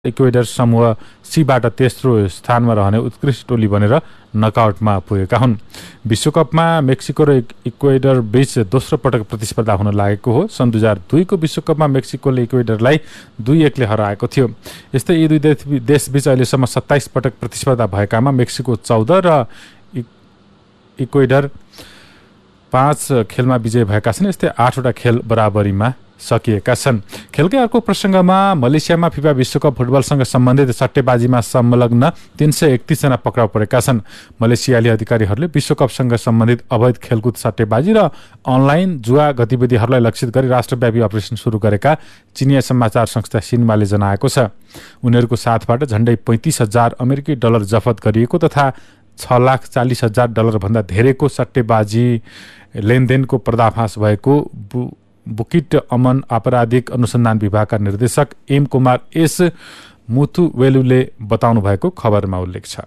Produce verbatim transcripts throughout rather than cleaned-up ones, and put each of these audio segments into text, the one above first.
Ecuador समूह सीबाट तेस्रो स्थानमा रहने उत्कृष्ट टोली बनेर नकआउटमा पुगेका हुन्। विश्वकपमा मेक्सिको र इक्वेडर बीच दोस्रो पटक प्रतिस्पर्धा हुन लागेको हो। सन् दुई हजार दुईको विश्वकपमा मेक्सिकोले इक्वेडरलाई दुई एकले हराएको थियो। यस्तै यी दुई देशबीच अहिलेसम्म सत्ताइस पटक प्रतिस्पर्धा भएकामा मेक्सिको चौध र इक्वेडर पाँच खेलमा विजय भएका छन्। यस्तै आठवटा खेल बराबरीमा सकिएका छन्। खेलकै अर्को प्रसङ्गमा मलेसियामा फिफा विश्वकप फुटबलसँग सम्बन्धित सट्टेबाजीमा संलग्न तीन सय एकतीसजना पक्राउ परेका छन्। मलेसियाली अधिकारीहरूले विश्वकपसँग सम्बन्धित अवैध खेलकुद सट्टेबाजी र अनलाइन जुवा गतिविधिहरूलाई लक्षित गरी राष्ट्रव्यापी अपरेसन सुरु गरेका चिनिया समाचार संस्था सिन्माले जनाएको छ। उनीहरूको साथबाट झण्डै पैँतिस हजार अमेरिकी डलर जफत गरिएको तथा छ लाख चालिस हजार डलरभन्दा धेरैको सट्टेबाजी लेनदेनको पर्दाफास भएको बुकिट अमन आपराधिक अनुसन्धान विभागका निर्देशक एम कुमार एस मुथुवेलुले बताउनु भएको खबरमा उल्लेख छ।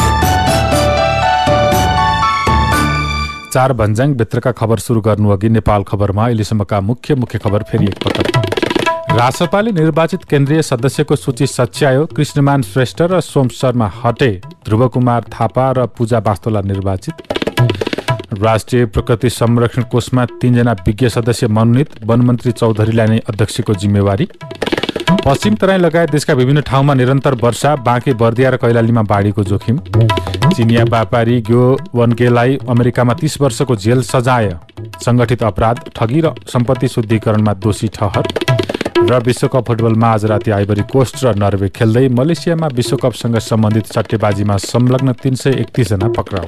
चार भन्ज्याङ भित्रका खबर सुरु गर्नु अघि नेपाल खबरमा अहिलेसम्मका मुख्य मुख्य खबर फेरि एकपटक। रासपाले निर्वाचित केन्द्रीय सदस्यको सूची सच्यायो। कृष्णमान श्रेष्ठ र सोम शर्मा हटे, ध्रुव कुमार थापा र पूजा वास्तोला निर्वाचित। राष्ट्रिय प्रकृति संरक्षण कोषमा तीनजना विज्ञ सदस्य मनोनित, वनमन्त्री चौधरीलाई नै अध्यक्षको जिम्मेवारी। पश्चिम तराई लगायत देशका विभिन्न ठाउँमा निरन्तर वर्षा, बाँके बर्दिया र कैलालीमा बाढीको जोखिम। चिनिया व्यापारी ग्यो वनकेलाई अमेरिकामा तीस वर्षको जेल सजाय। संगठित अपराध, ठगी र सम्पत्ति शुद्धिकरणमा दोषी ठहर। र विश्वकप फुटबलमा आज राति आइभरी कोस्ट र नर्वे खेल्दै मलेसियामा विश्वकपसँग सम्बन्धित सट्टेबाजीमा संलग्न तीन सय एकतीसजना पक्राउ।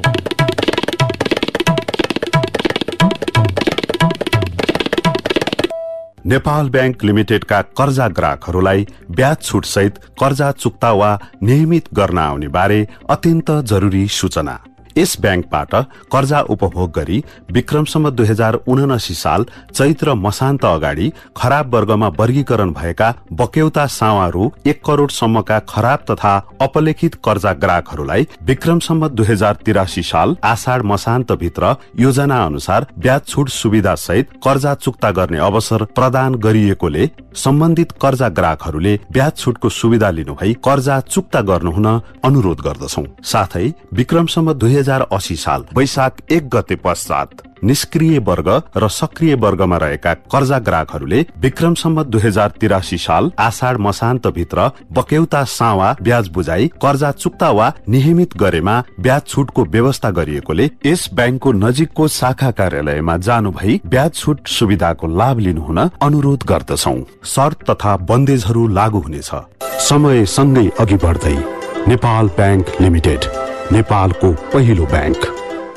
नेपाल बैंक लिमिटेडका कर्जा ग्राहकहरूलाई ब्याज छुट सहित कर्जा चुक्ता वा नियमित गर्न आउने बारे अत्यन्त जरुरी सूचना। यस बैंकबाट कर्जा उपभोग गरी विक्रमसम्म दुई हजार उनासी साल चैत्र मसान्त अगाडि खराब वर्गमा वर्गीकरण भएका बक्यौता सावा रु एक करोड़ सम्मका खराब तथा अपलेखित कर्जा ग्राहकहरूलाई विक्रमसम्म दुई हजार तिरासी साल आषाढ़ मसान्त भित्र योजना अनुसार ब्याज छुट सुविधा सहित कर्जा चुक्ता गर्ने अवसर प्रदान गरिएकोले सम्बन्धित कर्जा ग्राहकहरूले ब्याज छुटको सुविधा लिनुभई कर्जा चुक्ता गर्नुहुन अनुरोध गर्दछौं। साथै विक्रमसम्म दुई हजार अस्सी साल वैशाख एक गते पश्चात निष्क्रिय वर्ग र सक्रिय वर्गमा रहेका कर्जा ग्राहकहरूले विक्रमसम्म दुई हजार तिरासी साल आषाढ़ मसान्त भित्र बक्यौता सावा ब्याज बुझाई कर्जा चुक्ता वा नियमित गरेमा ब्याज छुटको व्यवस्था गरिएकोले यस बैंकको नजिकको शाखा कार्यालयमा जानु भई ब्याज छुट सुविधाको लाभ लिनुहुन अनुरोध गर्दछौं। शर्त तथा बन्देजहरू लागू हुनेछ। समय सँगै अघि बढ्दै नेपाल बैंक लिमिटेड, नेपालको पहिलो बैंक।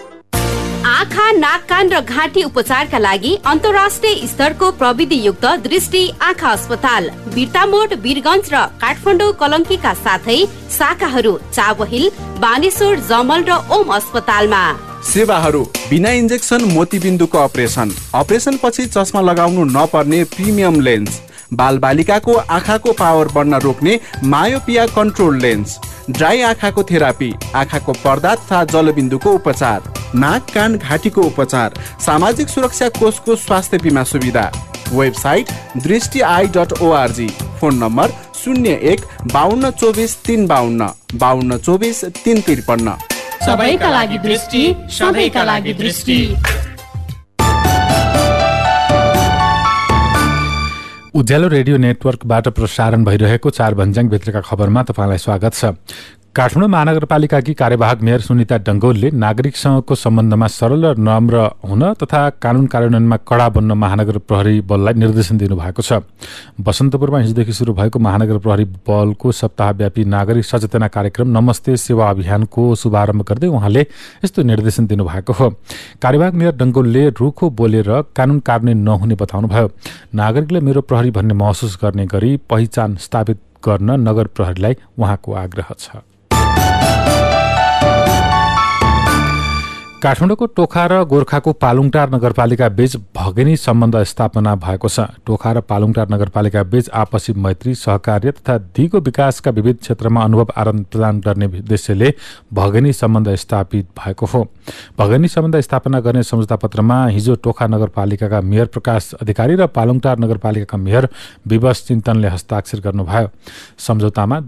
आँखा, नाक, कान र घाँटी उपचारका लागि अन्तर्राष्ट्रिय स्तरको प्रविधि युक्त दृष्टि आँखा अस्पताल बिर्तामोड, वीरगञ्ज र काठमाडौँ कलङ्कीका साथै शाखाहरू चाबहिल, बानेश्वर, जमल र ओम अस्पतालमा। सेवाहरू बिना इन्जेक्सन मोतीबिन्दुको अपरेसन, अपरेसन पछि चस्मा लगाउनु नपर्ने प्रिमियम लेन्स, बाल बालिकाको आँखाको पावर बढ्न रोक्ने मायोपिया कन्ट्रोल लेन्स, ड्राई आँखाको थेरापी, आँखाको पर्दा तथा जलबिन्दुको उपचार, नाक, कान, घाँटीको उपचार, सामाजिक सुरक्षा कोषको स्वास्थ्य बिमा सुविधा। वेबसाइट दृष्टि I dot ORG. Phone number शून्य एक बाहन्न चौबिस तीन बाहन्न बाहन्न चौबिस तीन त्रिपन्न। सबैका लागि दृष्टि, सबैका लागि दृष्टि। उज्यालो रेडियो नेटवर्कबाट प्रसारण भइरहेको चार भन्ज्याङ भित्रका खबरमा तपाईँलाई स्वागत छ। काठमाडौँ महानगरपालिकाकी कार्यवाहक मेयर सुनिता डङ्गोलले नागरिकसँगको सम्बन्धमा सरल र नम्र हुन तथा कानून कार्यान्वयनमा कडा बन्न महानगर प्रहरी बललाई निर्देशन दिनुभएको छ। बसन्तपुरमा हिजोदेखि सुरु भएको महानगर प्रहरी बलको सप्ताहव्यापी नागरिक सचेतना कार्यक्रम नमस्ते सेवा अभियानको शुभारम्भ गर्दै उहाँले यस्तो निर्देशन दिनुभएको हो। कार्यवाहक मेयर डङ्गोलले रुखो बोलेर कानून कार्यान्वयन नहुने बताउनुभयो। नागरिकले मेरो प्रहरी भन्ने महसुस गर्ने गरी पहिचान स्थापित गर्न नगर प्रहरीलाई उहाँको आग्रह छ। काठमाडौँको टोखा र गोर्खाको पालुङटार नगरपालिका बीच भगिनी सम्बन्ध स्थापना भएको छ। टोखा र पालुङटार नगरपालिका बीच आपसी मैत्री, सहकार्य तथा दिगो विकासका विविध क्षेत्रमा अनुभव आदान प्रदान गर्ने उद्देश्यले भगिनी सम्बन्ध स्थापित भएको हो। भगिनी सम्बन्ध स्थापना गर्ने सम्झौता पत्रमा हिजो टोखा नगरपालिकाका मेयर प्रकाश अधिकारी र पालुङटार नगरपालिकाका मेयर विवश चिन्तनले हस्ताक्षर गर्नुभयो। सम्झौतामा